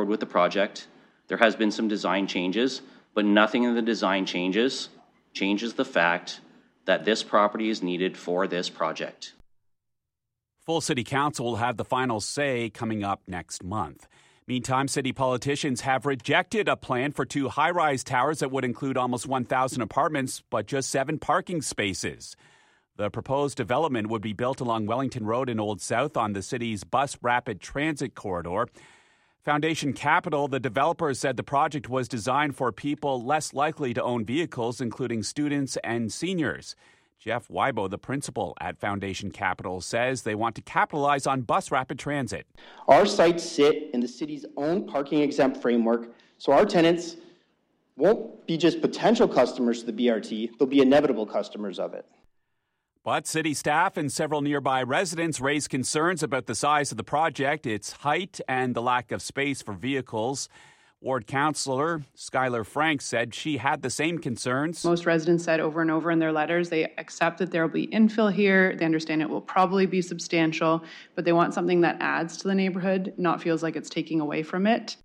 forward with the project. There has been some design changes, but nothing in the design changes the fact that this property is needed for this project. Full City Council will have the final say coming up next month. Meantime, city politicians have rejected a plan for 2 high-rise towers that would include almost 1,000 apartments, but just 7 parking spaces. The proposed development would be built along Wellington Road in Old South on the city's bus rapid transit corridor. Foundation Capital, the developer, said the project was designed for people less likely to own vehicles, including students and seniors. Jeff Weibo, the principal at Foundation Capital, says they want to capitalize on bus rapid transit. Our sites sit in the city's own parking exempt framework, so our tenants won't be just potential customers to the BRT, they'll be inevitable customers of it. But city staff and several nearby residents raised concerns about the size of the project, its height, and the lack of space for vehicles. Ward Councillor Skylar Frank said she had the same concerns. Most residents said over and over in their letters they accept that there will be infill here. They understand it will probably be substantial, but they want something that adds to the neighborhood, not feels like it's taking away from it.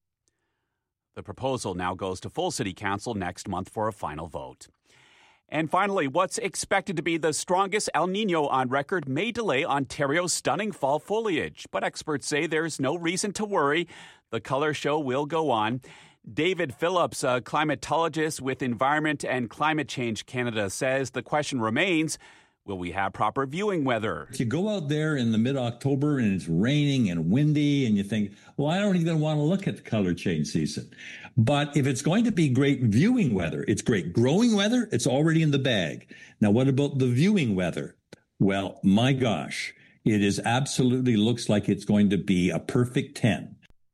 The proposal now goes to full City Council next month for a final vote. And finally, what's expected to be the strongest El Nino on record may delay Ontario's stunning fall foliage. But experts say there's no reason to worry. The color show will go on. David Phillips, a climatologist with Environment and Climate Change Canada, says the question remains, will we have proper viewing weather? If you go out there in the mid-October and it's raining and windy and you think, well, I don't even want to look at the color change season. But if it's going to be great viewing weather, it's great growing weather, it's already in the bag. Now, what about the viewing weather? Well, my gosh, it is absolutely looks like it's going to be a perfect 10.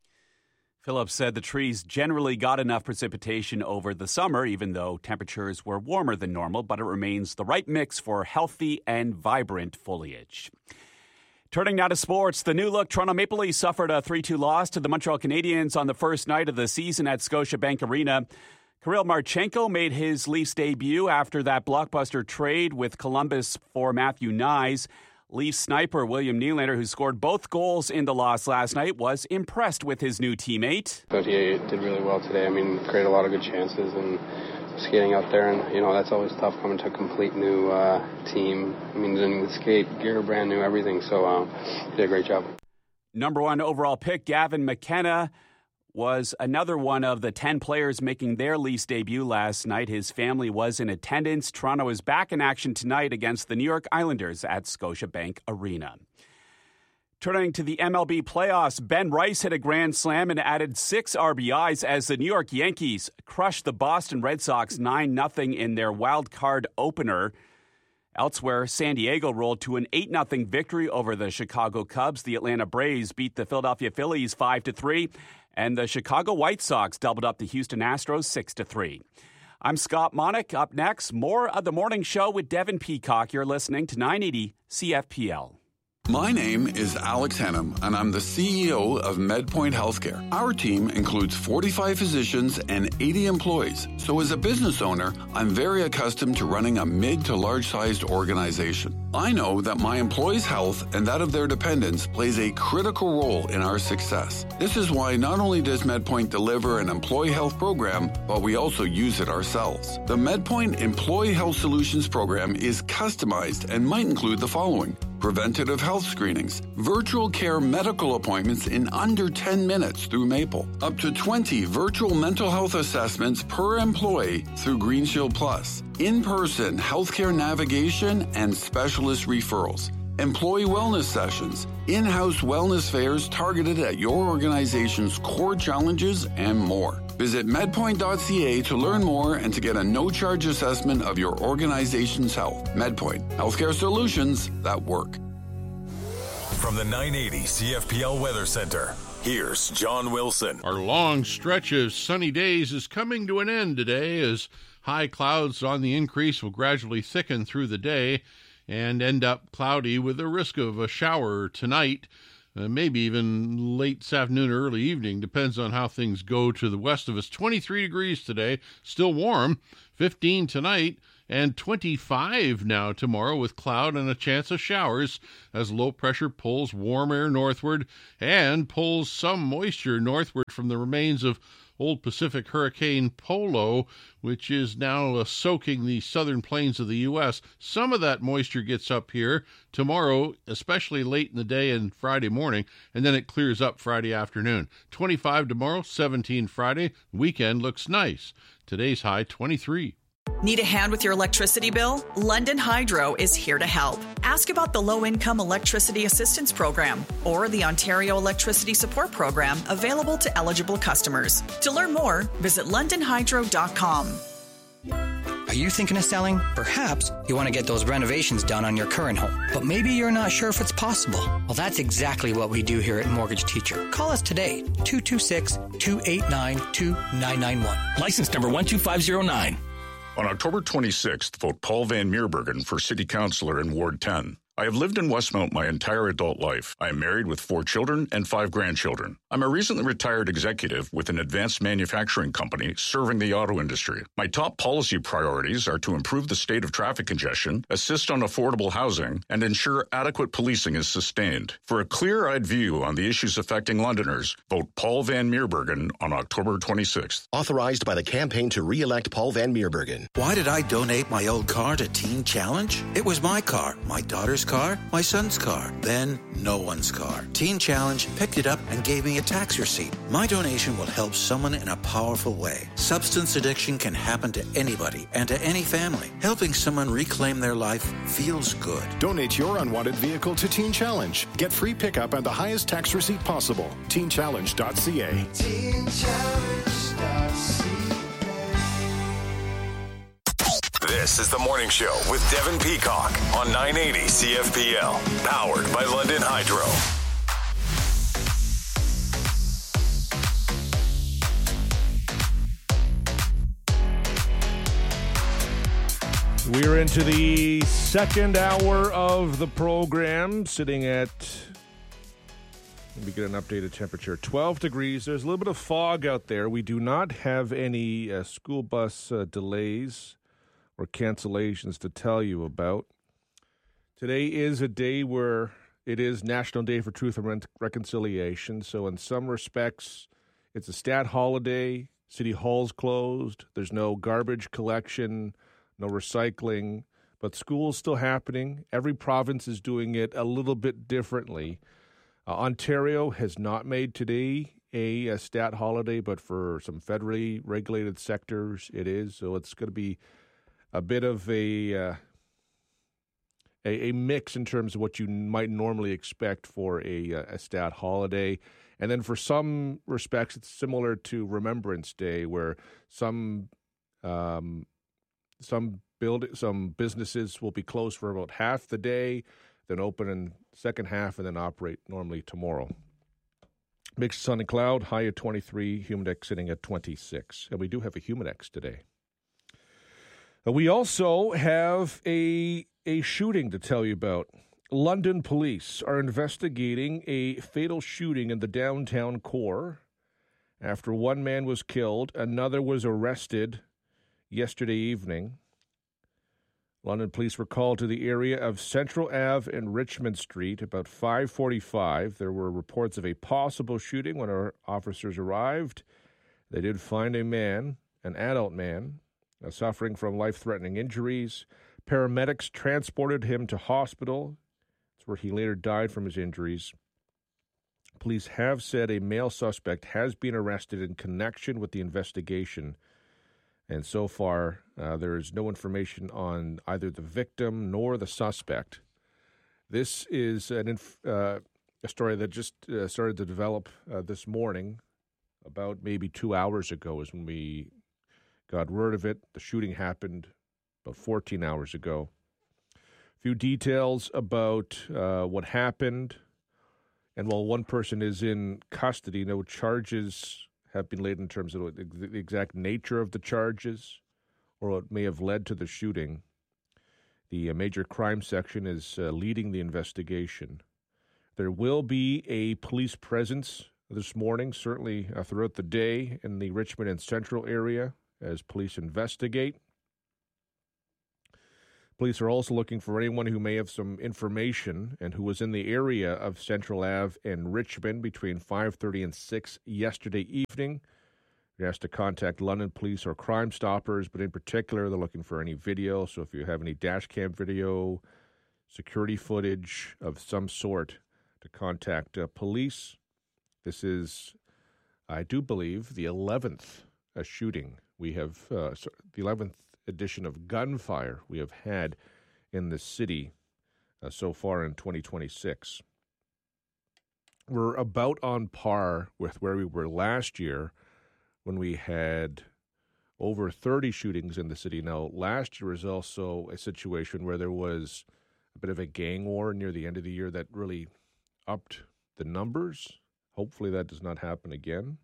Phillips said the trees generally got enough precipitation over the summer, even though temperatures were warmer than normal, but it remains the right mix for healthy and vibrant foliage. Turning now to sports, the new-look Toronto Maple Leafs suffered a 3-2 loss to the Montreal Canadiens on the first night of the season at Scotiabank Arena. Kirill Marchenko made his Leafs debut after that blockbuster trade with Columbus for Matthew Knies. Leafs sniper William Nylander, who scored both goals in the loss last night, was impressed with his new teammate. But he did really well today. I mean, created a lot of good chances and skating out there. And, that's always tough coming to a complete new team. I mean, the skate gear, brand new, everything. So he did a great job. Number 1 overall pick, Gavin McKenna, was another one of the 10 players making their Leafs debut last night. His family was in attendance. Toronto is back in action tonight against the New York Islanders at Scotiabank Arena. Turning to the MLB playoffs, Ben Rice hit a grand slam and added 6 RBIs as the New York Yankees crushed the Boston Red Sox 9-0 in their wild card opener. Elsewhere, San Diego rolled to an 8-0 victory over the Chicago Cubs. The Atlanta Braves beat the Philadelphia Phillies 5-3. And the Chicago White Sox doubled up the Houston Astros 6-3. I'm Scott Monick. Up next, more of the morning show with Devin Peacock. You're listening to 980 CFPL. My name is Alex Hennum, and I'm the CEO of MedPoint Healthcare. Our team includes 45 physicians and 80 employees. So as a business owner, I'm very accustomed to running a mid to large-sized organization. I know that my employees' health and that of their dependents plays a critical role in our success. This is why not only does MedPoint deliver an employee health program, but we also use it ourselves. The MedPoint Employee Health Solutions program is customized and might include the following: preventative health screenings, virtual care medical appointments in under 10 minutes through Maple, up to 20 virtual mental health assessments per employee through GreenShield Plus, in-person healthcare navigation and specialist referrals, employee wellness sessions, in-house wellness fairs targeted at your organization's core challenges, and more. Visit medpoint.ca to learn more and to get a no-charge assessment of your organization's health. MedPoint, healthcare solutions that work. From the 980 CFPL Weather Center, here's John Wilson. Our long stretch of sunny days is coming to an end today as high clouds on the increase will gradually thicken through the day and end up cloudy with a risk of a shower tonight. Maybe even late this afternoon or early evening. Depends on how things go to the west of us. 23 degrees today, still warm. 15 tonight, and 25 now tomorrow with cloud and a chance of showers as low pressure pulls warm air northward and pulls some moisture northward from the remains of old Pacific Hurricane Polo, which is now soaking the southern plains of the U.S. Some of that moisture gets up here tomorrow, especially late in the day and Friday morning, and then it clears up Friday afternoon. 25 tomorrow, 17 Friday. Weekend looks nice. Today's high, 23. Need a hand with your electricity bill? London Hydro is here to help. Ask about the Low-Income Electricity Assistance Program or the Ontario Electricity Support Program available to eligible customers. To learn more, visit londonhydro.com. Are you thinking of selling? Perhaps you want to get those renovations done on your current home, but maybe you're not sure if it's possible. Well, that's exactly what we do here at Mortgage Teacher. Call us today, 226-289-2991. License number 12509. On October 26th, vote Paul Van Meerbergen for City Councillor in Ward 10. I have lived in Westmount my entire adult life. I am married with 4 children and 5 grandchildren. I'm a recently retired executive with an advanced manufacturing company serving the auto industry. My top policy priorities are to improve the state of traffic congestion, assist on affordable housing, and ensure adequate policing is sustained. For a clear-eyed view on the issues affecting Londoners, vote Paul Van Meerbergen on October 26th. Authorized by the campaign to re-elect Paul Van Meerbergen. Why did I donate my old car to Teen Challenge? It was my car, my daughter's car, my son's car, then no one's car. Teen Challenge picked it up and gave me a tax receipt. My donation will help someone in a powerful way. Substance addiction can happen to anybody and to any family. Helping someone reclaim their life feels good. Donate your unwanted vehicle to Teen Challenge. Get free pickup and the highest tax receipt possible. TeenChallenge.ca. TeenChallenge.ca. This is the morning show with Devin Peacock on 980 CFPL, powered by London Hydro. We're into the second hour of the program, sitting at, let me get an updated temperature, 12 degrees. There's a little bit of fog out there. We do not have any school bus delays or cancellations to tell you about. Today is a day where it is National Day for Truth and Reconciliation, so in some respects, it's a stat holiday. City Hall's closed. There's no garbage collection, no recycling, but school's still happening. Every province is doing it a little bit differently. Ontario has not made today a stat holiday, but for some federally regulated sectors, it is, so it's going to be a bit of a mix in terms of what you might normally expect for a stat holiday. And then for some respects, it's similar to Remembrance Day, where some businesses will be closed for about half the day, then open in the second half, and then operate normally tomorrow. Mixed sun and cloud, high at 23, Humidex sitting at 26. And we do have a Humidex today. We also have a shooting to tell you about. London police are investigating a fatal shooting in the downtown core. After one man was killed, another was arrested yesterday evening. London police were called to the area of Central Ave and Richmond Street about 5:45. There were reports of a possible shooting when our officers arrived. They did find a man, an adult man, suffering from life-threatening injuries. Paramedics transported him to hospital. It's where he later died from his injuries. Police have said a male suspect has been arrested in connection with the investigation. And so far, there is no information on either the victim nor the suspect. This is a story that just started to develop this morning. About maybe 2 hours ago is when we got word of it. The shooting happened about 14 hours ago. A few details about what happened. And while one person is in custody, no charges have been laid in terms of the exact nature of the charges or what may have led to the shooting. The major crime section is leading the investigation. There will be a police presence this morning, certainly throughout the day in the Richmond and Central area as police investigate. Police are also looking for anyone who may have some information and who was in the area of Central Ave and Richmond between 5:30 and 6 yesterday evening. You're asked to contact London Police or Crime Stoppers, but in particular, they're looking for any video. So if you have any dash cam video, security footage of some sort, to contact police. This is, I do believe, the 11th shooting. We have the 11th edition of gunfire we have had in the city so far in 2026. We're about on par with where we were last year when we had over 30 shootings in the city. Now, last year was also a situation where there was a bit of a gang war near the end of the year that really upped the numbers. Hopefully that does not happen again.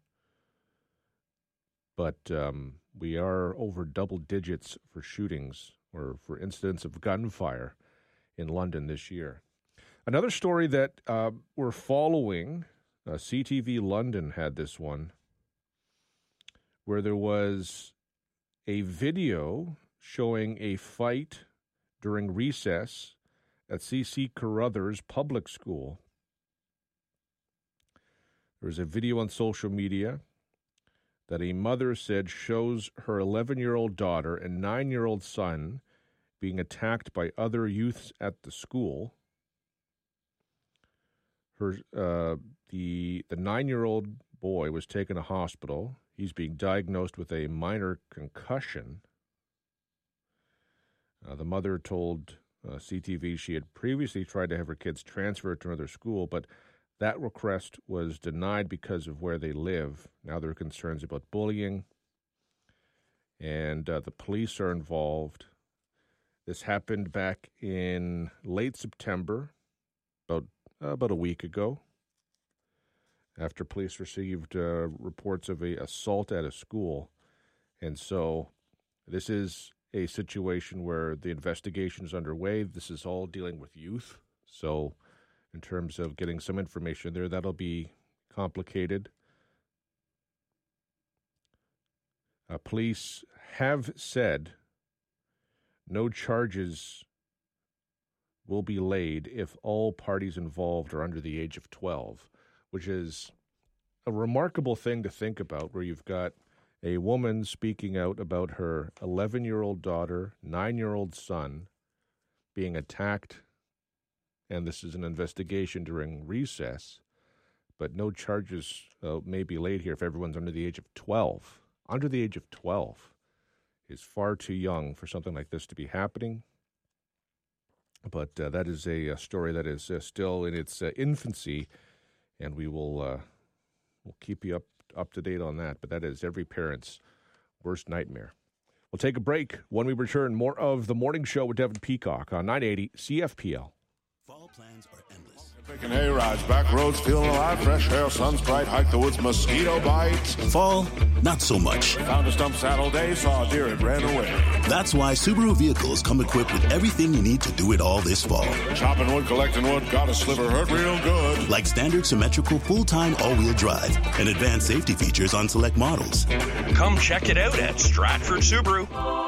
But we are over double digits for shootings or for incidents of gunfire in London this year. Another story that we're following, CTV London had this one, where there was a video showing a fight during recess at C.C. Carruthers Public School. There's a video on social media that a mother said shows her 11-year-old daughter and 9-year-old son being attacked by other youths at the school. The 9-year-old boy was taken to hospital. He's being diagnosed with a minor concussion. The mother told CTV she had previously tried to have her kids transferred to another school, but that request was denied because of where they live. Now there are concerns about bullying, and the police are involved. This happened back in late September, about a week ago, after police received reports of an assault at a school. And so this is a situation where the investigation is underway. This is all dealing with youth. So in terms of getting some information there, that'll be complicated. Police have said no charges will be laid if all parties involved are under the age of 12, which is a remarkable thing to think about, where you've got a woman speaking out about her 11-year-old daughter, 9-year-old son being attacked, and this is an investigation during recess, but no charges may be laid here if everyone's under the age of 12. Under the age of 12 is far too young for something like this to be happening. But that is a story that is still in its infancy, and we will we'll keep you up to date on that. But that is every parent's worst nightmare. We'll take a break. When we return, more of The Morning Show with Devin Peacock on 980 CFPL. Fall plans are endless. Picking hay rides, back roads, feeling alive, fresh air, sun's bright, hike the woods, mosquito bites. Fall, not so much. Found a stump saddle day, saw a deer, and ran away. That's why Subaru vehicles come equipped with everything you need to do it all this fall. Chopping wood, collecting wood, got a sliver, hurt real good. Like standard symmetrical full-time all-wheel drive and advanced safety features on select models. Come check it out at Stratford Subaru.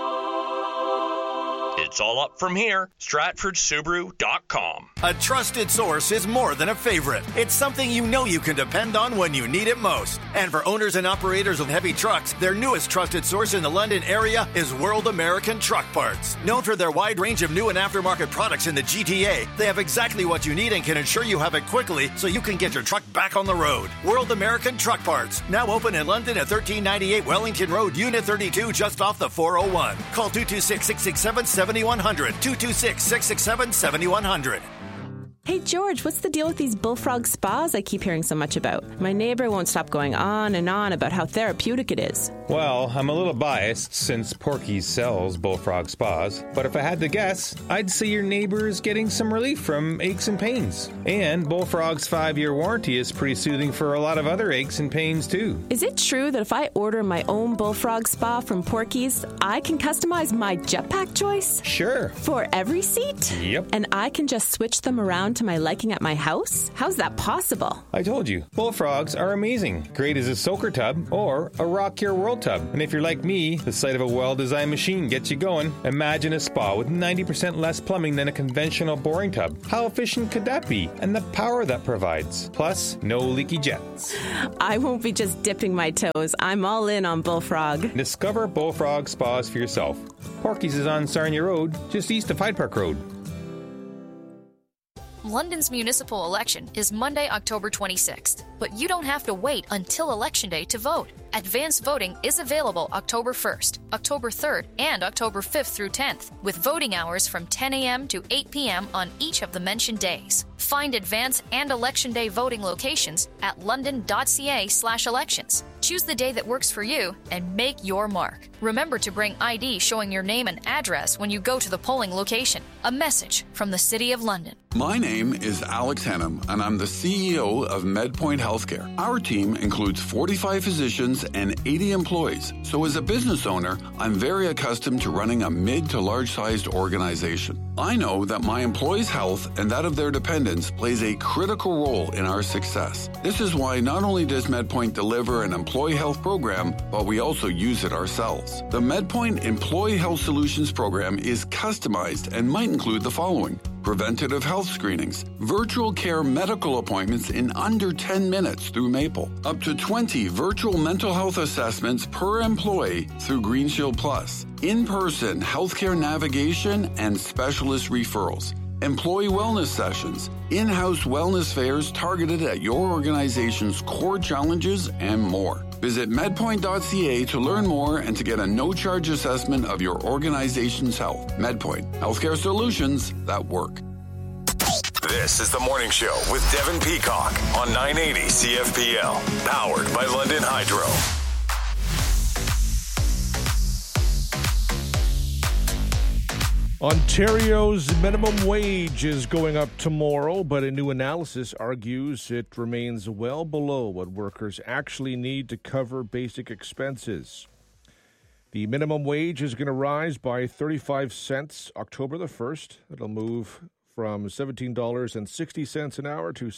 It's all up from here. StratfordSubaru.com. A trusted source is more than a favorite. It's something you know you can depend on when you need it most. And for owners and operators of heavy trucks, their newest trusted source in the London area is World American Truck Parts. Known for their wide range of new and aftermarket products in the GTA, they have exactly what you need and can ensure you have it quickly so you can get your truck back on the road. World American Truck Parts, now open in London at 1398 Wellington Road, Unit 32, just off the 401. Call 226-667-7100. 226-667-7100. Hey, George, what's the deal with these bullfrog spas I keep hearing so much about? My neighbor won't stop going on and on about how therapeutic it is. Well, I'm a little biased since Porky's sells bullfrog spas, but if I had to guess, I'd say your neighbor is getting some relief from aches and pains. And Bullfrog's 5-year warranty is pretty soothing for a lot of other aches and pains, too. Is it true that if I order my own bullfrog spa from Porky's, I can customize my jetpack choice? Sure. For every seat? Yep. And I can just switch them around down to my liking at my house? How's that possible? I told you, bullfrogs are amazing. Great as a soaker tub or a Rock Your World tub. And if you're like me, the sight of a well-designed machine gets you going. Imagine a spa with 90% less plumbing than a conventional boring tub. How efficient could that be? And the power that provides. Plus, no leaky jets. I won't be just dipping my toes. I'm all in on Bullfrog. Discover Bullfrog Spas for yourself. Porky's is on Sarnia Road, just east of Hyde Park Road. London's municipal election is Monday, October 26th, but you don't have to wait until Election Day to vote. Advanced voting is available October 1st, October 3rd, and October 5th through 10th, with voting hours from 10 a.m. to 8 p.m. on each of the mentioned days. Find Advance and Election Day voting locations at london.ca/elections. Choose the day that works for you and make your mark. Remember to bring ID showing your name and address when you go to the polling location. A message from the City of London. My name is Alex Hennam, and I'm the CEO of MedPoint Healthcare. Our team includes 45 physicians and 80 employees. So as a business owner, I'm very accustomed to running a mid to large-sized organization. I know that my employees' health and that of their dependents plays a critical role in our success. This is why not only does MedPoint deliver an employee health program, but we also use it ourselves. The MedPoint Employee Health Solutions program is customized and might include the following: preventative health screenings, virtual care medical appointments in under 10 minutes through Maple, up to 20 virtual mental health assessments per employee through Green Shield Plus, in-person healthcare navigation and specialist referrals, employee wellness sessions, in-house wellness fairs targeted at your organization's core challenges, and more. Visit medpoint.ca to learn more and to get a no-charge assessment of your organization's health. MedPoint, healthcare solutions that work. This is the Morning Show with Devin Peacock on 980 CFPL, powered by London Hydro. Ontario's minimum wage is going up tomorrow, but a new analysis argues it remains well below what workers actually need to cover basic expenses. The minimum wage is going to rise by 35 cents October the 1st. It'll move from $17.60 an hour to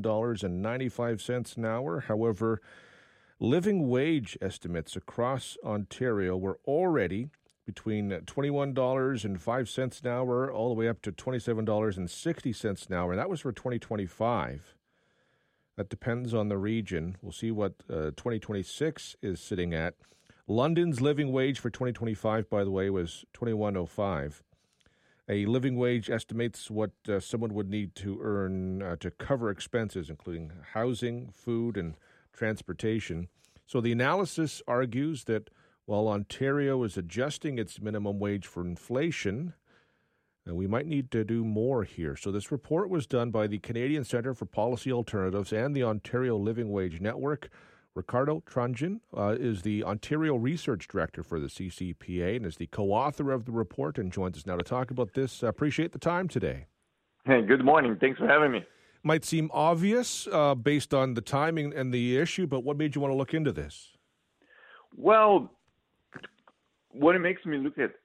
$17.95 an hour. However, living wage estimates across Ontario were already between $21.05 an hour all the way up to $27.60 an hour, and that was for 2025. That depends on the region. We'll see what 2026 is sitting at. London's living wage for 2025, by the way, was $21.05. A living wage estimates what someone would need to earn to cover expenses, including housing, food, and transportation. So the analysis argues that while Ontario is adjusting its minimum wage for inflation, we might need to do more here. So this report was done by the Canadian Centre for Policy Alternatives and the Ontario Living Wage Network. Ricardo Trunjan is the Ontario Research Director for the CCPA and is the co-author of the report and joins us now to talk about this. Appreciate the time today. Hey, good morning. Thanks for having me. Might seem obvious based on the timing and the issue, but what made you want to look into this? Well, what made me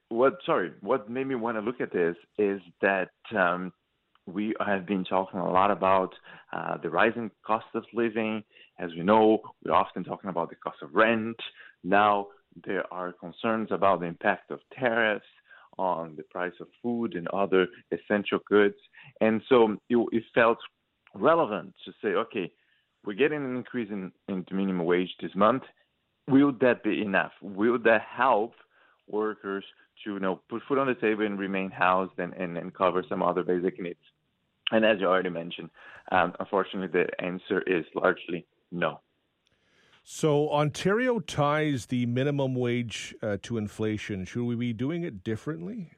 want to look at this is that we have been talking a lot about the rising cost of living. As we know, we're often talking about the cost of rent. Now there are concerns about the impact of tariffs on the price of food and other essential goods. And so it felt relevant to say, okay, we're getting an increase in the minimum wage this month. Will that be enough? Will that help workers to put food on the table and remain housed and cover some other basic needs? And as you already mentioned, unfortunately, the answer is largely no. So Ontario ties the minimum wage to inflation. Should we be doing it differently?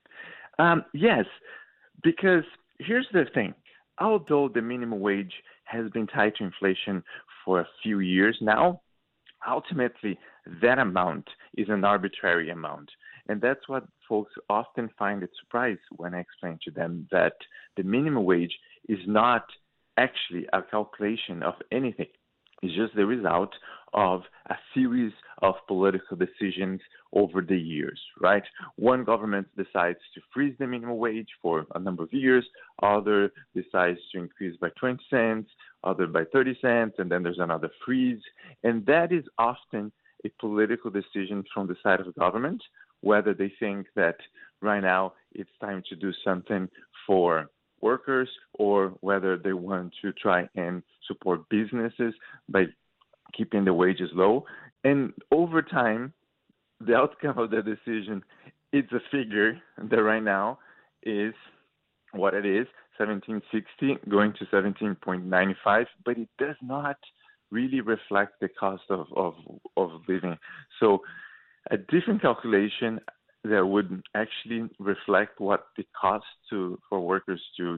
Yes, because here's the thing. Although the minimum wage has been tied to inflation for a few years now, ultimately that amount is an arbitrary amount. And that's what folks often find it surprising when I explain to them that the minimum wage is not actually a calculation of anything. is just the result of a series of political decisions over the years, right? One government decides to freeze the minimum wage for a number of years, other decides to increase by 20 cents, other by 30 cents, and then there's another freeze. And that is often a political decision from the side of the government, whether they think that right now it's time to do something for workers or whether they want to try and support businesses by keeping the wages low. And over time, the outcome of the decision, it's a figure that right now is what it is, 17.60 going to 17.95, but it does not really reflect the cost of living. So a different calculation that would actually reflect what it costs for workers to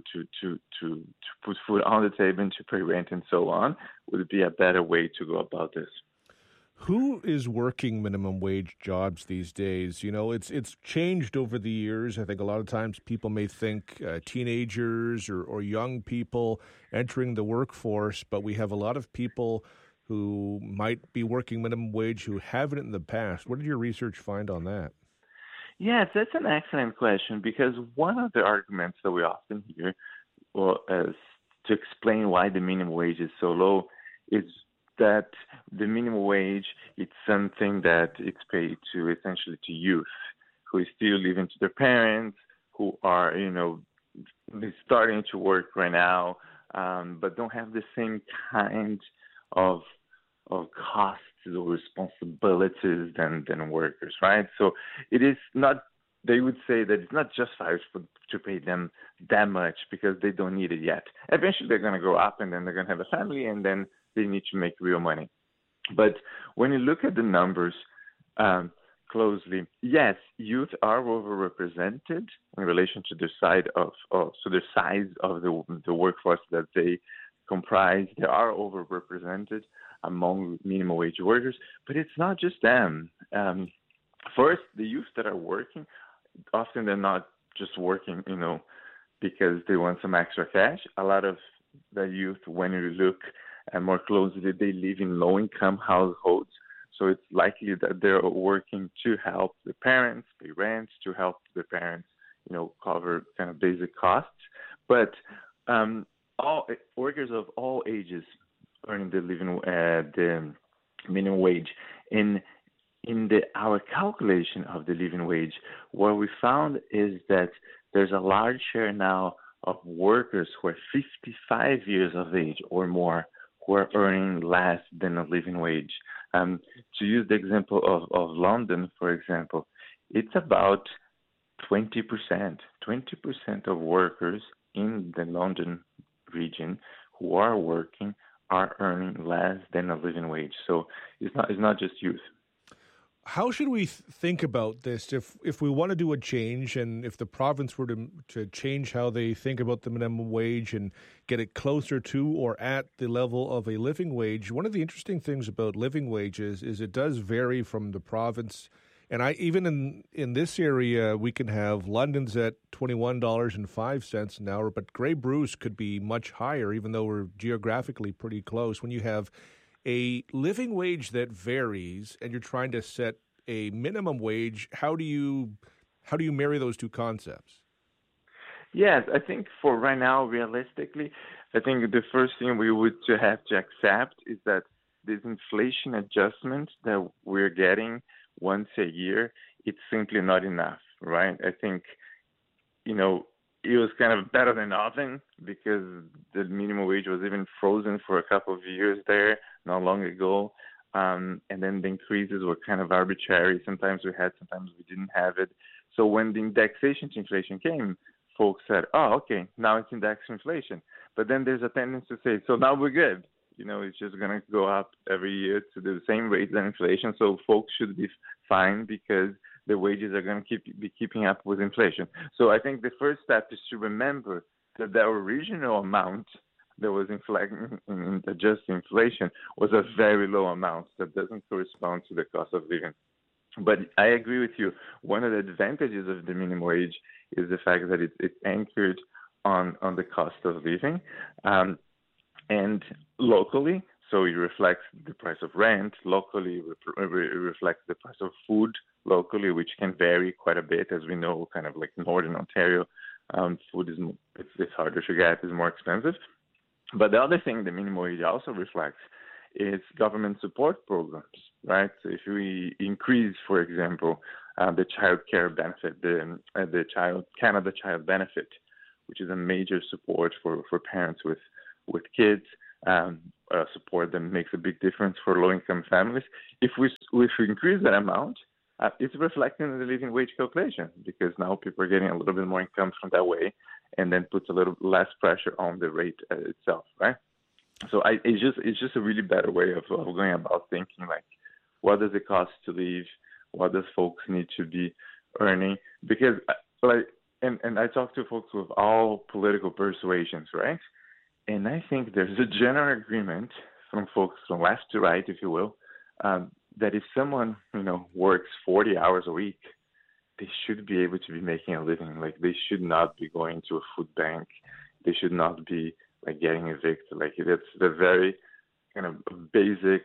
put food on the table and to pay rent and so on would be a better way to go about this. Who is working minimum wage jobs these days? You know, it's changed over the years. I think a lot of times people may think teenagers or young people entering the workforce, but we have a lot of people who might be working minimum wage who haven't in the past. What did your research find on that? Yes, that's an excellent question, because one of the arguments that we often hear to explain why the minimum wage is so low is that the minimum wage, it's something that it's paid to essentially to youth who is still living to their parents, who are, starting to work right now, but don't have the same kind of costs or responsibilities than workers, right? So it is not, they would say that it's not justified to pay them that much because they don't need it yet. Eventually they're going to grow up and then they're going to have a family and then they need to make real money. But when you look at the numbers closely, yes, youth are overrepresented in relation to the size of the workforce that they comprise. They are overrepresented among minimum wage workers, but it's not just them. First, the youth that are working, often they're not just working, because they want some extra cash. A lot of the youth, when you look more closely, they live in low-income households. So it's likely that they're working to help the parents pay rent, to help the parents, cover kind of basic costs. But all workers of all ages earning the minimum wage. In our calculation of the living wage, what we found is that there's a large share now of workers who are 55 years of age or more who are earning less than a living wage. To use the example of London, for example, it's about 20% of workers in the London region who are working are earning less than a living wage. So it's not just youth. How should we think about this if we want to do a change and if the province were to change how they think about the minimum wage and get it closer to or at the level of a living wage? One of the interesting things about living wages is it does vary from the province. And even in this area, we can have London's at $21.05 an hour, but Grey Bruce could be much higher, even though we're geographically pretty close. When you have a living wage that varies and you're trying to set a minimum wage, how do you marry those two concepts? Yes, I think for right now, realistically, I think the first thing we would have to accept is that this inflation adjustment that we're getting once a year, it's simply not enough, right? I think, it was kind of better than nothing because the minimum wage was even frozen for a couple of years there not long ago. And then the increases were kind of arbitrary. Sometimes we had, sometimes we didn't have it. So when the indexation to inflation came, folks said, oh, okay, now it's indexed inflation. But then there's a tendency to say, so now we're good. It's just going to go up every year to the same rate as inflation. So folks should be fine because the wages are going to be keeping up with inflation. So I think the first step is to remember that the original amount that was in adjusting inflation was a very low amount that doesn't correspond to the cost of living. But I agree with you. One of the advantages of the minimum wage is the fact that it's anchored on the cost of living. And locally, So it reflects the price of rent locally, it reflects the price of food locally, which can vary quite a bit. As we know, kind of like Northern Ontario, food it's harder to get, it's more expensive. But the other thing the minimum wage also reflects is government support programs, right? So if we increase, for example, the child care benefit, the Canada Child Benefit, which is a major support for parents with kids, support that makes a big difference for low-income families. If we increase that amount, it's reflecting in the living wage calculation, because now people are getting a little bit more income from that way, and then puts a little less pressure on the rate itself, right? So it's just a really better way of going about thinking, like, what does it cost to live? What does folks need to be earning? Because and I talk to folks with all political persuasions, right? And I think there's a general agreement from folks from left to right, if you will, that if someone, works 40 hours a week, they should be able to be making a living. Like, they should not be going to a food bank. They should not be like getting evicted. Like, that's the very kind of basic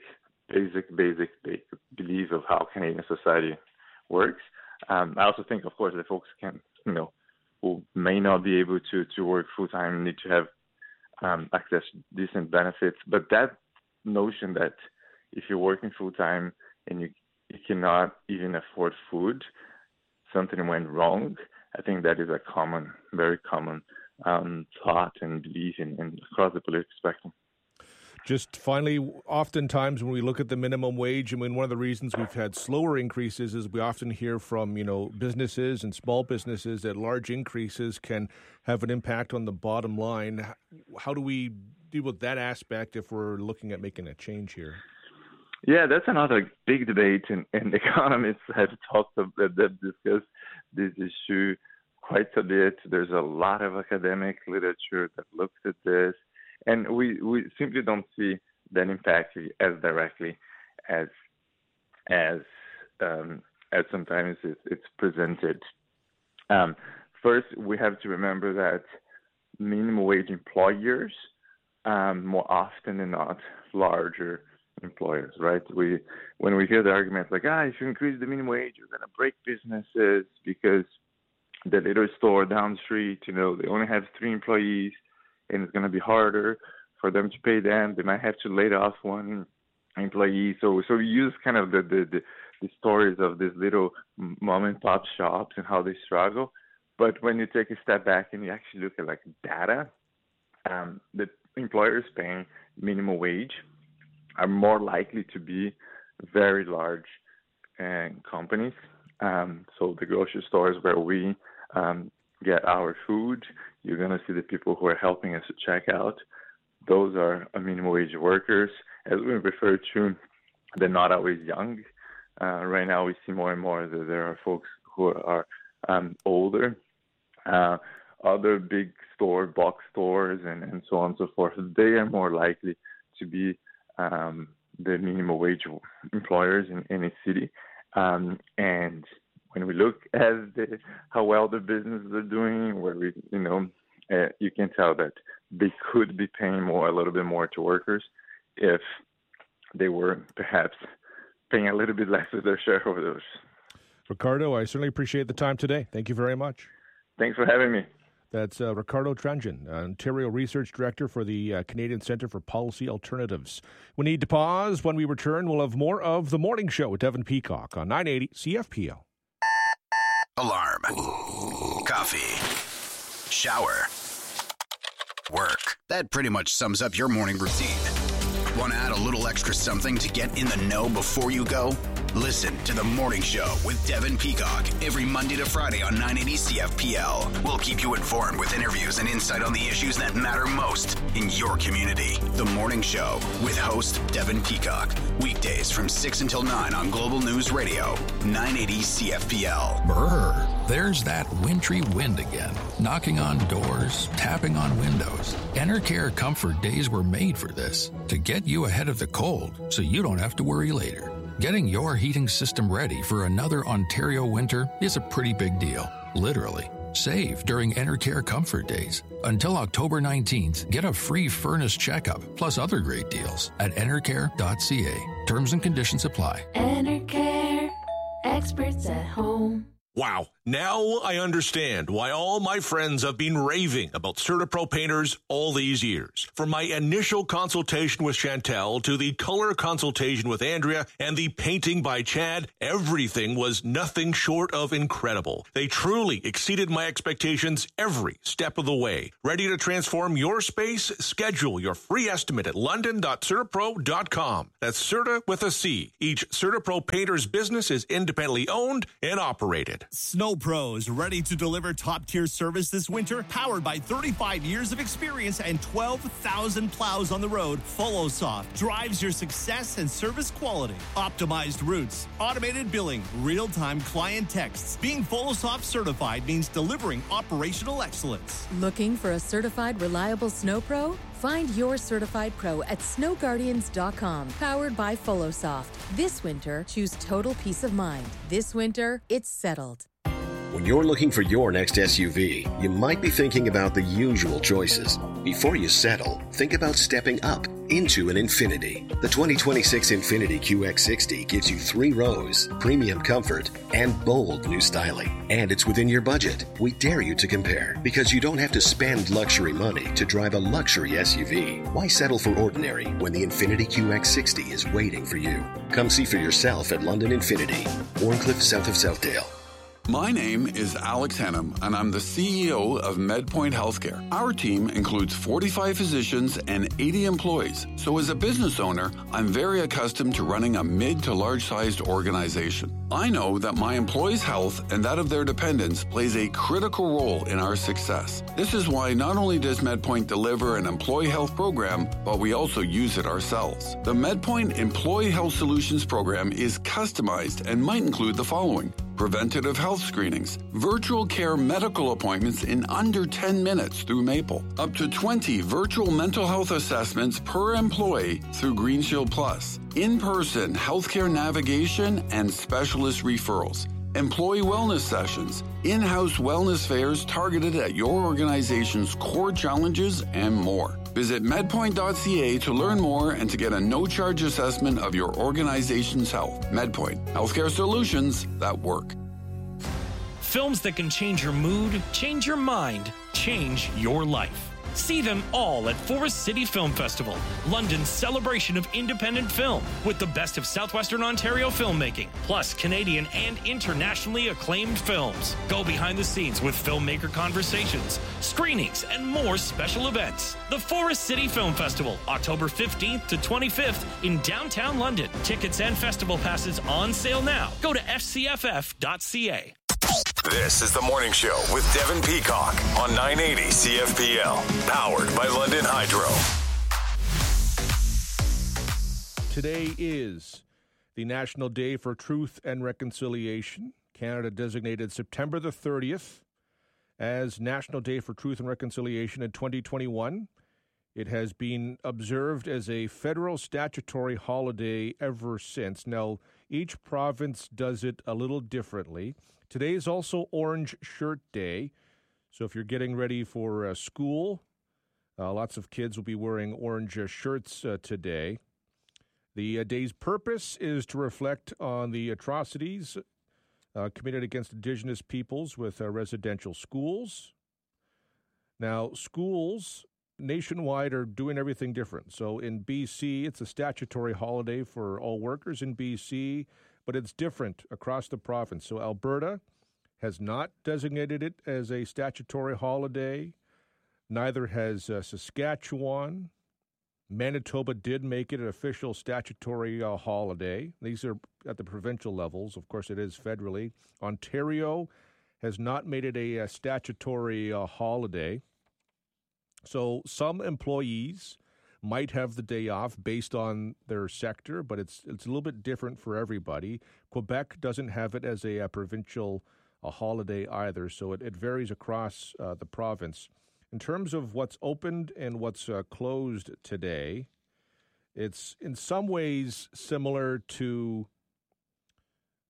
belief of how Canadian society works. I also think, of course, that folks can, who may not be able to work full time need to have access to decent benefits. But that notion that if you're working full time and you cannot even afford food, something went wrong, I think that is a very common thought and belief in across the political spectrum. Just finally, oftentimes when we look at the minimum wage, I mean, one of the reasons we've had slower increases is we often hear from, businesses and small businesses that large increases can have an impact on the bottom line. How do we deal with that aspect if we're looking at making a change here? Yeah, that's another big debate, and economists have discussed this issue quite a bit. There's a lot of academic literature that looks at this. And we simply don't see that impact as directly as sometimes it's presented. First, we have to remember that minimum wage employers, more often than not, larger employers, right? When we hear the arguments like, if you increase the minimum wage, you're going to break businesses because the little store down the street, they only have 3 employees, and it's going to be harder for them to pay them. They might have to lay off one employee. So we use kind of the stories of these little mom and pop shops and how they struggle. But when you take a step back and you actually look at like data, the employers paying minimum wage are more likely to be very large companies. So the grocery stores where we get our food, you're going to see the people who are helping us to check out. Those are minimum wage workers. As we refer to, they're not always young. Right now we see more and more that there are folks who are older. Other big box stores and so on and so forth, they are more likely to be the minimum wage employers in any city. And when we look at how well the businesses are doing, where you can tell that they could be paying a little bit more to workers if they were perhaps paying a little bit less to their shareholders. Ricardo, I certainly appreciate the time today. Thank you very much. Thanks for having me. That's Ricardo Tranjan, Ontario Research Director for the Canadian Centre for Policy Alternatives. We need to pause. When we return, we'll have more of The Morning Show with Devin Peacock on 980 CFPL. Alarm. Coffee. Shower. Work. That pretty much sums up your morning routine. Want to add a little extra something to get in the know before you go? Listen to The Morning Show with Devin Peacock every Monday to Friday on 980 CFPL. We'll keep you informed with interviews and insight on the issues that matter most in your community. The Morning Show with host Devin Peacock. Weekdays from 6 until 9 on Global News Radio, 980 CFPL. Brr, there's that wintry wind again. Knocking on doors, tapping on windows. Enercare Comfort Days were made for this, to get you ahead of the cold so you don't have to worry later. Getting your heating system ready for another Ontario winter is a pretty big deal, literally. Save during Enercare Comfort Days. Until October 19th, get a free furnace checkup plus other great deals at enercare.ca. Terms and conditions apply. Enercare. Experts at home. Wow, now I understand why all my friends have been raving about CertaPro painters all these years. From my initial consultation with Chantel to the color consultation with Andrea and the painting by Chad, everything was nothing short of incredible. They truly exceeded my expectations every step of the way. Ready to transform your space? Schedule your free estimate at london.certapro.com. That's Certa with a C. Each CertaPro painter's business is independently owned and operated. Snow Pros, ready to deliver top-tier service this winter? Powered by 35 years of experience and 12,000 plows on the road, FollowSoft drives your success and service quality. Optimized routes, automated billing, real-time client texts. Being FollowSoft certified means delivering operational excellence. Looking for a certified, reliable Snow Pro? Find your certified pro at snowguardians.com. Powered by FollowSoft. This winter, choose total peace of mind. This winter, it's settled. When you're looking for your next SUV, you might be thinking about the usual choices. Before you settle, think about stepping up into an Infiniti. The 2026 Infiniti QX60 gives you 3 rows, premium comfort, and bold new styling. And it's within your budget. We dare you to compare, because you don't have to spend luxury money to drive a luxury SUV. Why settle for ordinary when the Infiniti QX60 is waiting for you? Come see for yourself at London Infiniti, Warncliffe, south of Southdale. My name is Alex Hennam, and I'm the CEO of MedPoint Healthcare. Our team includes 45 physicians and 80 employees. So as a business owner, I'm very accustomed to running a mid to large-sized organization. I know that my employees' health and that of their dependents plays a critical role in our success. This is why not only does MedPoint deliver an employee health program, but we also use it ourselves. The MedPoint Employee Health Solutions program is customized and might include the following: preventative health screenings, virtual care medical appointments in under 10 minutes through Maple, up to 20 virtual mental health assessments per employee through GreenShield Plus, in-person healthcare navigation and specialist referrals, employee wellness sessions, in-house wellness fairs targeted at your organization's core challenges, and more. Visit medpoint.ca to learn more and to get a no-charge assessment of your organization's health. MedPoint, healthcare solutions that work. Films that can change your mood, change your mind, change your life. See them all at Forest City Film Festival, London's celebration of independent film, with the best of Southwestern Ontario filmmaking, plus Canadian and internationally acclaimed films. Go behind the scenes with filmmaker conversations, screenings, and more special events. The Forest City Film Festival, October 15th to 25th in downtown London. Tickets and festival passes on sale now. Go to fcff.ca. This is The Morning Show with Devin Peacock on 980 CFPL, powered by London Hydro. Today is the National Day for Truth and Reconciliation. Canada designated September the 30th as National Day for Truth and Reconciliation in 2021. It has been observed as a federal statutory holiday ever since. Now, each province does it a little differently. Today is also Orange Shirt Day, so if you're getting ready for school, lots of kids will be wearing orange shirts today. The day's purpose is to reflect on the atrocities committed against Indigenous peoples with residential schools. Now, schools nationwide are doing everything different. So in BC, it's a statutory holiday for all workers in BC, but it's different across the province. So Alberta has not designated it as a statutory holiday. Neither has Saskatchewan. Manitoba did make it an official statutory holiday. These are at the provincial levels. Of course, it is federally. Ontario has not made it a statutory holiday. So some employees might have the day off based on their sector, but it's a little bit different for everybody. Quebec doesn't have it as a provincial holiday either, so it varies across the province. In terms of what's opened and what's closed today, it's in some ways similar to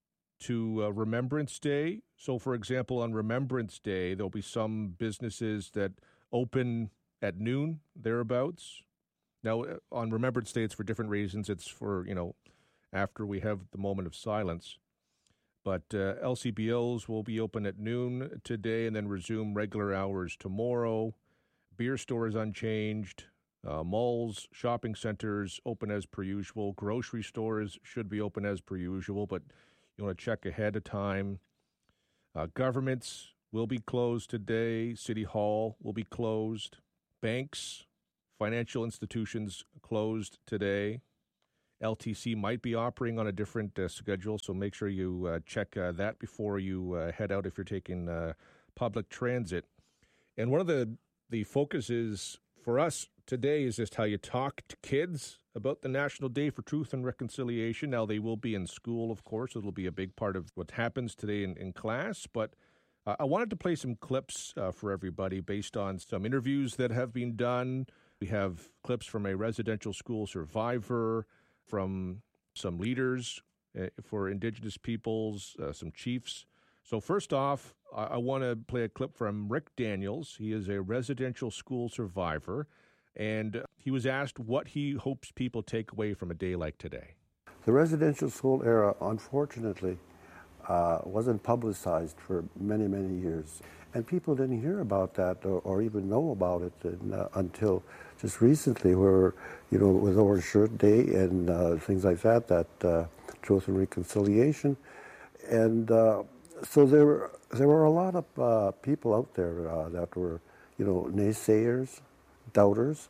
to Remembrance Day. So, for example, on Remembrance Day, there'll be some businesses that open at noon, thereabouts. Now, on Remembrance Day, it's for different reasons. It's for, after we have the moment of silence. But LCBOs will be open at noon today and then resume regular hours tomorrow. Beer stores unchanged. Malls, shopping centers open as per usual. Grocery stores should be open as per usual, but you want to check ahead of time. Governments will be closed today. City Hall will be closed. Banks, financial institutions closed today. LTC might be operating on a different schedule, so make sure you check that before you head out if you're taking public transit. And one of the focuses for us today is just how you talk to kids about the National Day for Truth and Reconciliation. Now, they will be in school, of course. It'll be a big part of what happens today in class. But I wanted to play some clips for everybody based on some interviews that have been done. We have clips from a residential school survivor, from some leaders for Indigenous peoples, some chiefs. So first off, I want to play a clip from Rick Daniels. He is a residential school survivor, and he was asked what he hopes people take away from a day like today. The residential school era, unfortunately, wasn't publicized for many, many years. And people didn't hear about that or even know about it until just recently, where, with Orange Shirt Day and things like that, Truth and Reconciliation. And so there were a lot of people out there that were, naysayers, doubters.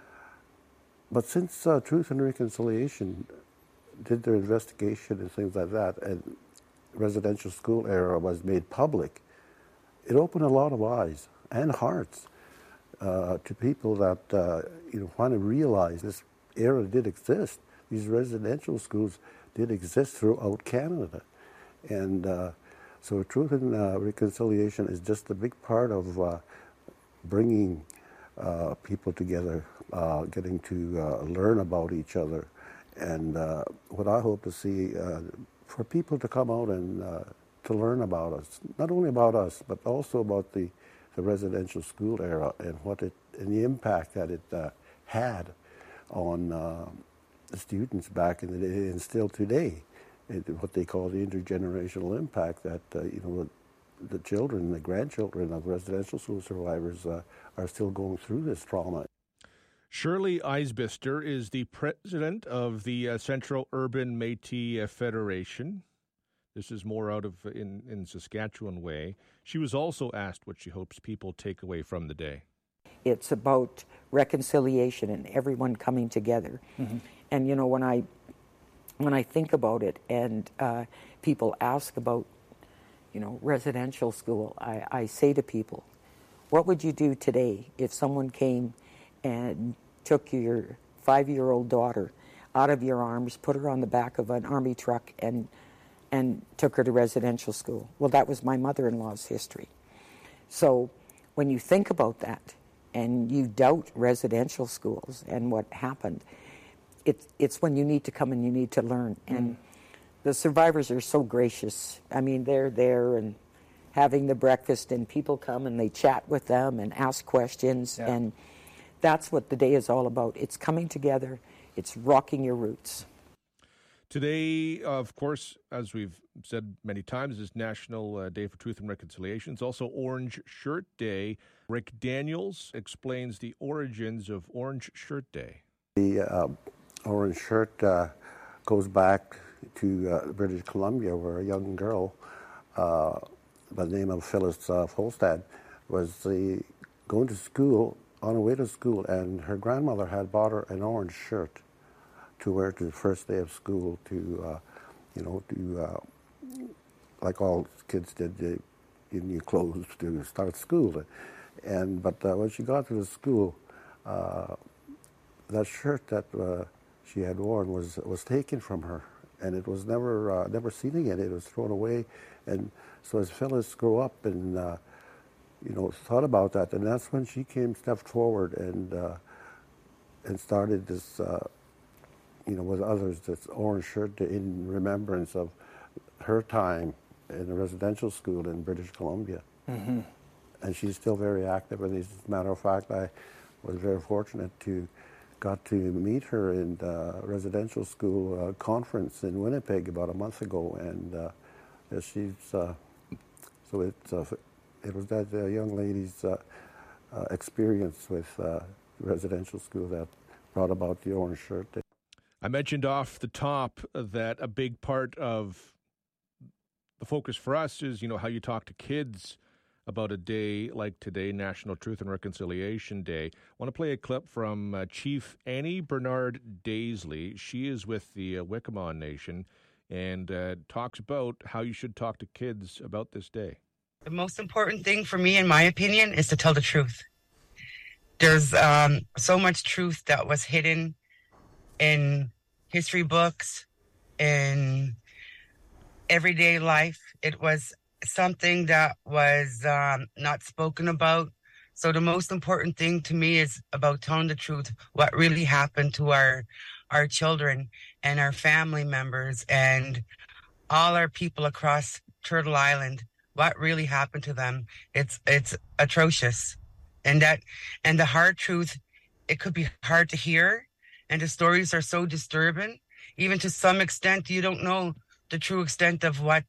But since Truth and Reconciliation did their investigation and things like that, and residential school era was made public, it opened a lot of eyes and hearts to people that want to realize this era did exist. These residential schools did exist throughout Canada, and so Truth and Reconciliation is just a big part of bringing people together, getting to learn about each other, and what I hope to see for people to come out and to learn about us, not only about us, but also about the residential school era and and the impact that it had on the students back in the day and still today. What they call the intergenerational impact that the children, the grandchildren of residential school survivors are still going through this trauma. Shirley Eisbister is the president of the Central Urban Métis Federation. This is more out of in Saskatchewan way. She was also asked what she hopes people take away from the day. It's about reconciliation and everyone coming together. Mm-hmm. And when I think about it, and people ask about residential school, I say to people, what would you do today if someone came and took your 5-year-old daughter out of your arms, put her on the back of an army truck, and took her to residential school? Well, that was my mother-in-law's history. So when you think about that and you doubt residential schools and what happened, it's when you need to come and you need to learn. And the survivors are so gracious. I mean, they're there and having the breakfast, and people come and they chat with them and ask questions. Yeah. And that's what the day is all about. It's coming together. It's rocking your roots. Today, of course, as we've said many times, is National Day for Truth and Reconciliation. It's also Orange Shirt Day. Rick Daniels explains the origins of Orange Shirt Day. The orange shirt goes back to British Columbia, where a young girl by the name of Phyllis Folstad was going to school, on her way to school, and her grandmother had bought her an orange shirt to wear to the first day of school, to like all kids did, give new clothes to start school. But when she got to the school, that shirt that she had worn was taken from her, and it was never seen again. It was thrown away. And so as Phyllis grew up and thought about that, and that's when she stepped forward and started this. With others, this orange shirt in remembrance of her time in a residential school in British Columbia. Mm-hmm. And she's still very active. And as a matter of fact, I was very fortunate to got to meet her in the residential school conference in Winnipeg about a month ago. And she's so it was that young lady's experience with residential school that brought about the orange shirt. I mentioned off the top that a big part of the focus for us is, how you talk to kids about a day like today, National Truth and Reconciliation Day. I want to play a clip from Chief Annie Bernard-Daisley. She is with the Wikwemon Nation and talks about how you should talk to kids about this day. The most important thing for me, in my opinion, is to tell the truth. There's so much truth that was hidden in history books, in everyday life. It was something that was not spoken about. So the most important thing to me is about telling the truth, what really happened to our children and our family members and all our people across Turtle Island. What really happened to them? It's atrocious. And the hard truth, it could be hard to hear. And the stories are so disturbing. Even to some extent, you don't know the true extent of what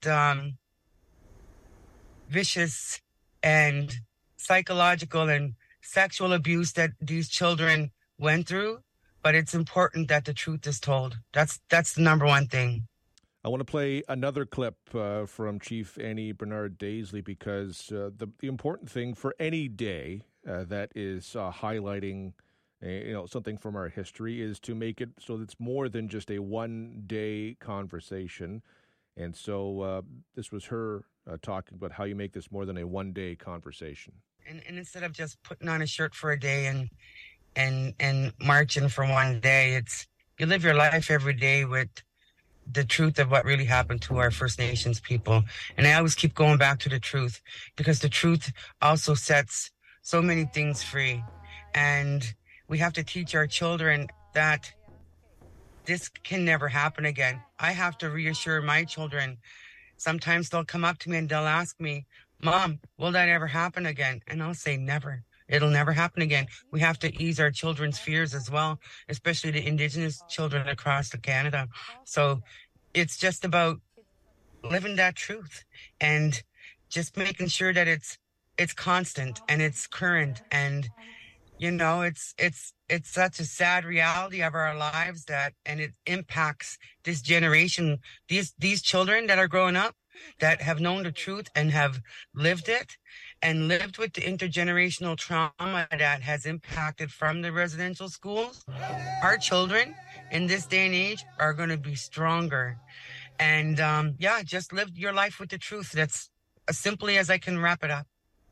vicious and psychological and sexual abuse that these children went through. But it's important that the truth is told. That's the number one thing. I want to play another clip from Chief Annie Bernard-Daisley because the important thing for any day that is highlighting something from our history is to make it so that it's more than just a one-day conversation. And so this was her talking about how you make this more than a one-day conversation. And instead of just putting on a shirt for a day and marching for one day, it's you live your life every day with the truth of what really happened to our First Nations people. And I always keep going back to the truth because the truth also sets so many things free. And we have to teach our children that this can never happen again. I have to reassure my children. Sometimes they'll come up to me and they'll ask me, Mom, will that ever happen again? And I'll say never. It'll never happen again. We have to ease our children's fears as well, especially the Indigenous children across Canada. So it's just about living that truth and just making sure that it's constant and it's current. And, it's such a sad reality of our lives and it impacts this generation, these children that are growing up that have known the truth and have lived it and lived with the intergenerational trauma that has impacted from the residential schools. Our children in this day and age are going to be stronger. And just live your life with the truth. That's as simply as I can wrap it up.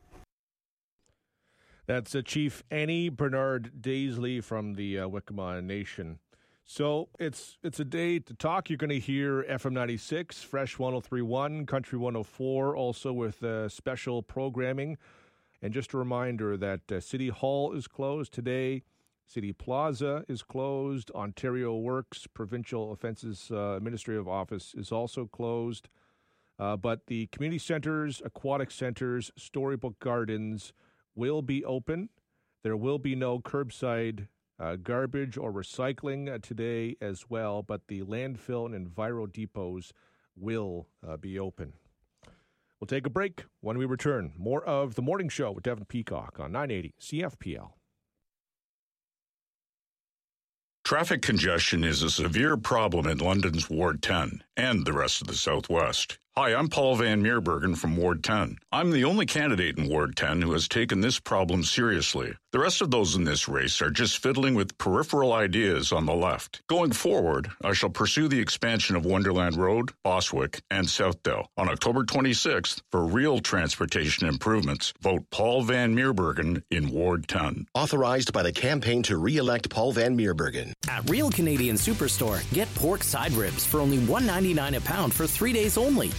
That's Chief Annie Bernard-Daisley from the Wikwemon Nation. So it's a day to talk. You're going to hear FM 96, Fresh 103.1, Country 104, also with special programming. And just a reminder that City Hall is closed today. City Plaza is closed. Ontario Works Provincial Offences Administrative Office is also closed. But the community centers, aquatic centers, Storybook Gardens will be open. There will be no curbside garbage or recycling today as well, but the landfill and enviro depots will be open. We'll take a break. When we return, more of The Morning Show with Devin Peacock on 980 CFPL. Traffic congestion is a severe problem in London's Ward 10 and the rest of the Southwest. Hi, I'm Paul Van Meerbergen from Ward 10. I'm the only candidate in Ward 10 who has taken this problem seriously. The rest of those in this race are just fiddling with peripheral ideas on the left. Going forward, I shall pursue the expansion of Wonderland Road, Boswick, and Southdale. On October 26th, for real transportation improvements, vote Paul Van Meerbergen in Ward 10. Authorized by the campaign to re-elect Paul Van Meerbergen. At Real Canadian Superstore, get pork side ribs for only $1.99 a pound for 3 days only.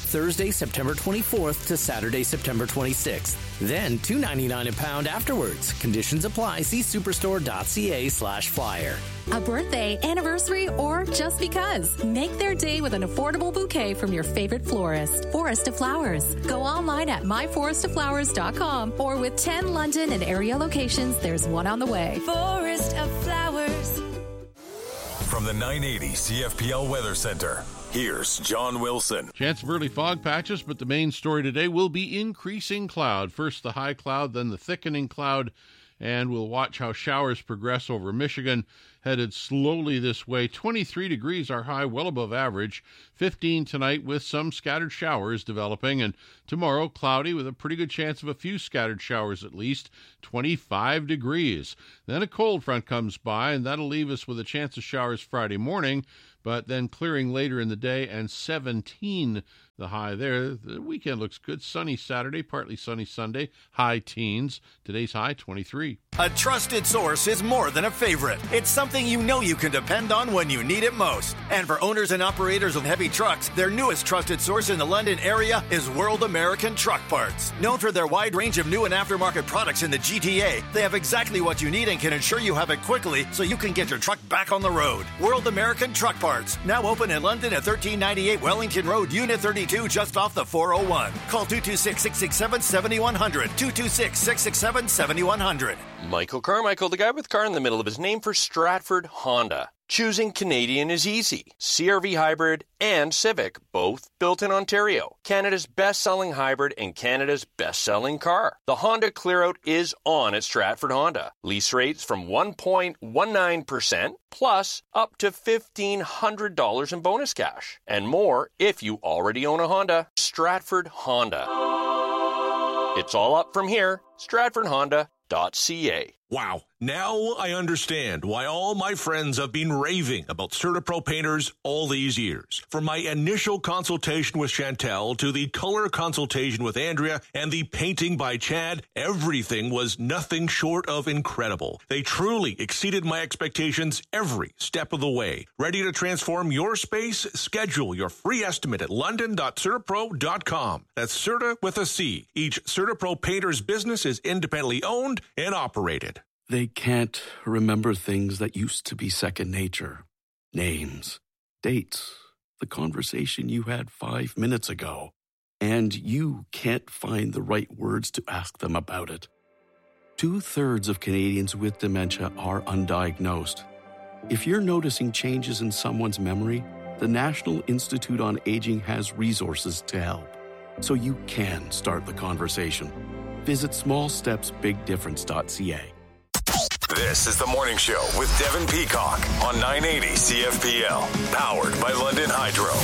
Thursday, September 24th to Saturday, September 26th. Then $2.99 a pound afterwards. Conditions apply. See superstore.ca/flyer. A birthday, anniversary, or just because. Make their day with an affordable bouquet from your favorite florist. Forest of Flowers. Go online at myforestofflowers.com or with 10 London and area locations, there's one on the way. Forest of Flowers. From the 980 CFPL Weather Center, here's John Wilson. Chance of early fog patches, but the main story today will be increasing cloud. First the high cloud, then the thickening cloud, and we'll watch how showers progress over Michigan, headed slowly this way. 23 degrees our high, well above average. 15 tonight with some scattered showers developing, and tomorrow cloudy with a pretty good chance of a few scattered showers at least. 25 degrees. Then a cold front comes by, and that'll leave us with a chance of showers Friday morning, but then clearing later in the day, and 17 the high there. The weekend looks good. Sunny Saturday, partly sunny Sunday, high teens. Today's high, 23. A trusted source is more than a favorite. It's something you know you can depend on when you need it most. And for owners and operators of heavy trucks, their newest trusted source in the London area is World American Truck Parts. Known for their wide range of new and aftermarket products in the GTA, they have exactly what you need and can ensure you have it quickly so you can get your truck back on the road. World American Truck Parts, now open in London at 1398 Wellington Road, Unit 32, just off the 401. Call 226-667-7100, 226-667-7100. Michael Carmichael, the guy with car in the middle of his name, for Stratford Honda. Choosing Canadian is easy. CR-V Hybrid and Civic, both built in Ontario. Canada's best-selling hybrid and Canada's best-selling car. The Honda Clearout is on at Stratford Honda. Lease rates from 1.19% plus up to $1,500 in bonus cash. And more if you already own a Honda. Stratford Honda. It's all up from here. StratfordHonda.ca. Wow. Now I understand why all my friends have been raving about CertaPro painters all these years. From my initial consultation with Chantel to the color consultation with Andrea and the painting by Chad, everything was nothing short of incredible. They truly exceeded my expectations every step of the way. Ready to transform your space? Schedule your free estimate at london.certapro.com. That's Certa with a C. Each CertaPro painter's business is independently owned and operated. They can't remember things that used to be second nature. Names, dates, the conversation you had 5 minutes ago. And you can't find the right words to ask them about it. 2/3 of Canadians with dementia are undiagnosed. If you're noticing changes in someone's memory, the National Institute on Aging has resources to help. So you can start the conversation. Visit smallstepsbigdifference.ca. This is the Morning Show with Devin Peacock on 980 CFPL, powered by London Hydro.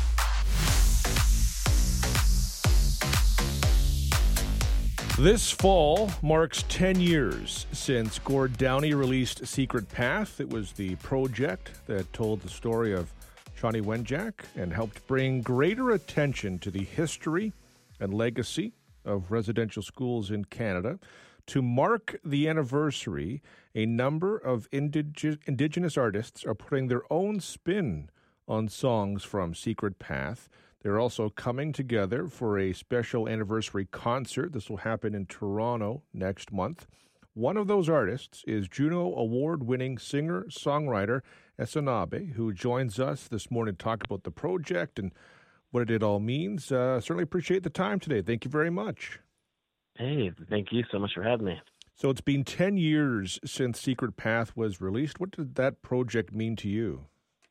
This fall marks 10 years since Gord Downie released Secret Path. It was the project that told the story of Shawnee Wenjack and helped bring greater attention to the history and legacy of residential schools in Canada. To mark the anniversary, a number of Indigenous artists are putting their own spin on songs from Secret Path. They're also coming together for a special anniversary concert. This will happen in Toronto next month. One of those artists is Juno Award-winning singer-songwriter Esanabe, who joins us this morning to talk about the project and what it all means. Certainly appreciate the time today. Thank you very much. Hey, thank you so much for having me. So it's been 10 years since Secret Path was released. What did that project mean to you?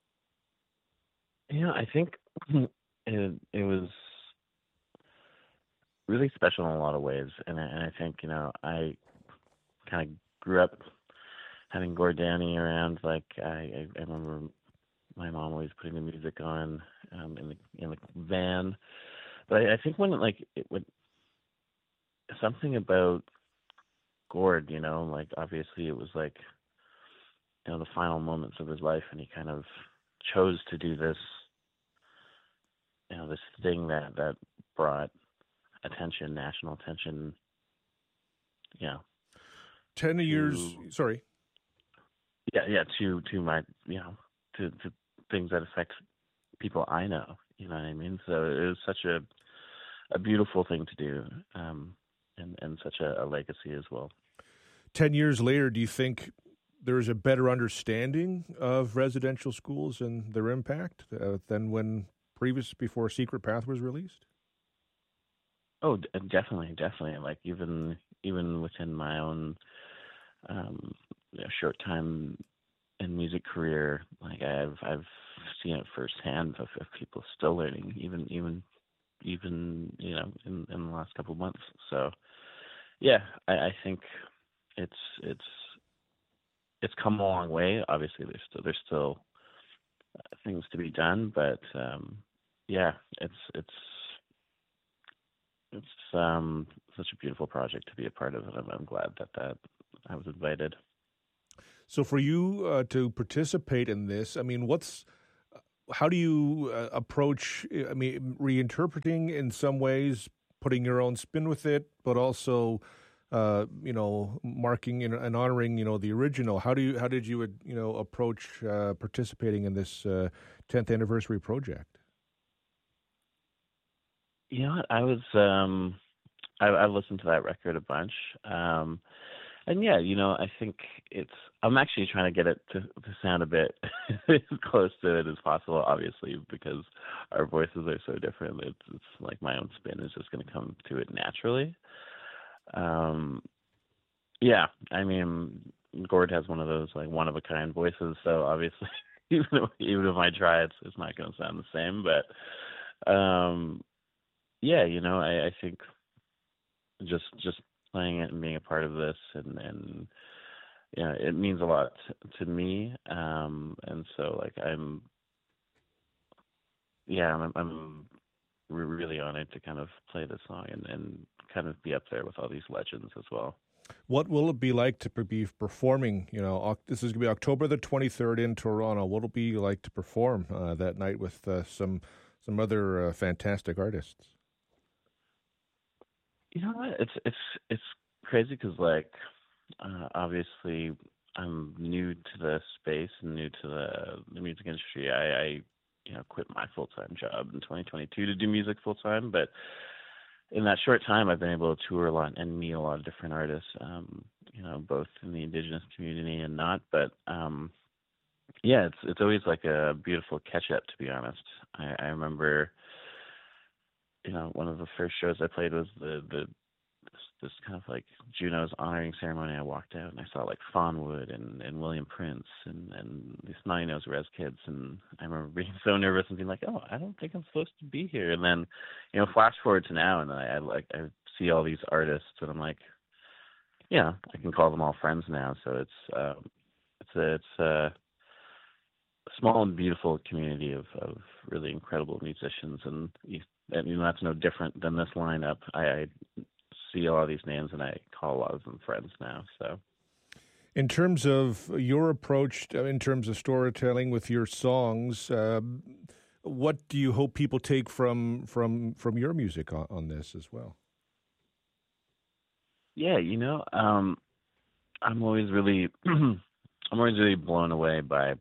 Yeah, I think it was really special in a lot of ways. And I think, I kind of grew up having Gord Downie around. Like, I remember my mom always putting the music on in the van. But I think when it would something about Gord, obviously it was the final moments of his life, and he kind of chose to do this, this thing that brought attention, national attention. Yeah. 10 years, sorry. Yeah, to my, to things that affect people I know, You know what I mean? So it was such a beautiful thing to do, and such a legacy as well. 10 years later, do you think there's a better understanding of residential schools and their impact than when before Secret Path was released? Oh, definitely. Like even within my own short time in music career, like I've seen it firsthand of people still learning, even in the last couple of months. So yeah, I think it's come a long way. Obviously, there's still things to be done, but yeah, it's such a beautiful project to be a part of, and I'm glad that I was invited. So for you to participate in this, I mean, how do you approach, I mean, reinterpreting in some ways, putting your own spin with it, but also, marking and honoring, the original? How did you approach participating in this 10th anniversary project? You know what? I was I listened to that record a bunch, and yeah, I think I'm actually trying to get it to sound a bit as close to it as possible. Obviously, because our voices are so different, it's like my own spin is just going to come to it naturally. Yeah, I mean, Gord has one of those like one of a kind voices, so obviously, even if I try, it's not going to sound the same. But yeah, I think just playing it and being a part of this, and it means a lot to me. And so like I'm really honored to kind of play this song and kind of be up there with all these legends as well. What will it be like to be performing? This is going to be October the 23rd in Toronto. What will it be like to perform that night with some other fantastic artists? You know what? It's crazy because like obviously I'm new to the space and new to the music industry. I quit my full-time job in 2022 to do music full-time, but in that short time I've been able to tour a lot and meet a lot of different artists, both in the Indigenous community and not. But yeah, it's always like a beautiful catch-up, to be honest. I remember, one of the first shows I played was this kind of like Juno's honoring ceremony. I walked out and I saw like Fawnwood and William Prince and these Snotty Nose Res Kids, and I remember being so nervous and being like, oh, I don't think I'm supposed to be here. And then, flash forward to now, and I see all these artists, and I'm like, yeah, I can call them all friends now. So it's a small and beautiful community of really incredible musicians, and that's no different than this lineup. I see a lot of these names, and I call a lot of them friends now. So, in terms of your approach, in terms of storytelling with your songs, what do you hope people take from your music on this as well? Yeah, I'm always really blown away by.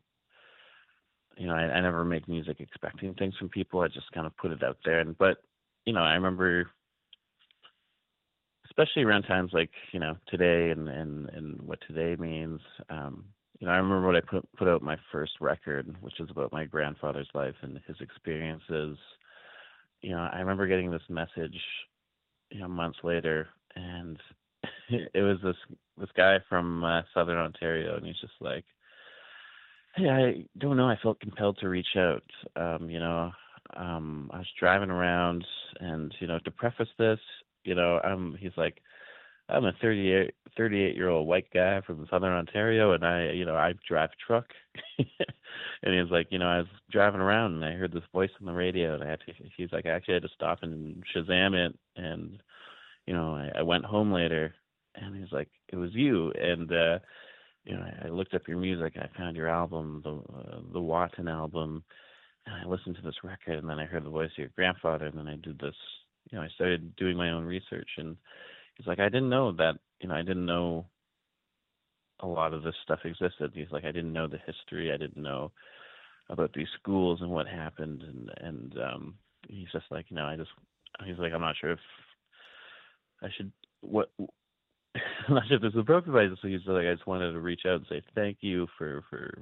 I never make music expecting things from people. I just kind of put it out there. But I remember, especially around times like, today and what today means. I remember when I put out my first record, which is about my grandfather's life and his experiences. I remember getting this message, months later, and it was this guy from Southern Ontario, and he's just like, hey, I don't know, I felt compelled to reach out. I was driving around, and, to preface this, he's like, I'm a 38-year-old white guy from Southern Ontario, and I drive a truck. And he's like, I was driving around, and I heard this voice on the radio, and he's like, I actually had to stop and Shazam it, and, I went home later, and he's like, it was you, and, I looked up your music. I found your album, the Watan album, and I listened to this record, and then I heard the voice of your grandfather, and then I did this. I started doing my own research, and he's like, I didn't know that. I didn't know a lot of this stuff existed. He's like, I didn't know the history. I didn't know about these schools and what happened, and he's just like, he's like, I'm not sure if I should I'm not sure if this is appropriate, so he's like, I just wanted to reach out and say thank you for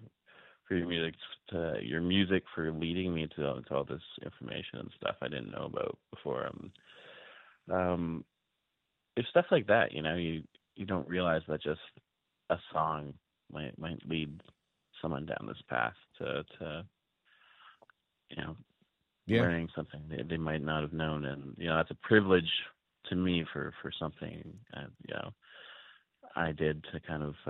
your music for leading me to all this information and stuff I didn't know about before. It's stuff like that, you don't realize that just a song might lead someone down this path to learning something they might not have known, and that's a privilege to me for something I did to kind of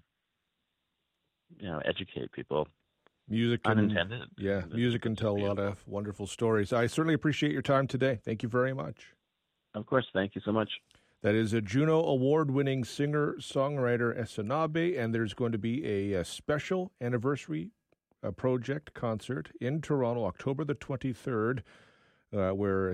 educate people. Music unintended. Music can tell a lot of wonderful stories. I certainly appreciate your time today. Thank you very much. Of course, thank you so much. That is a Juno Award-winning singer-songwriter Esanabe, and there's going to be a special anniversary project concert in Toronto, October the 23rd, where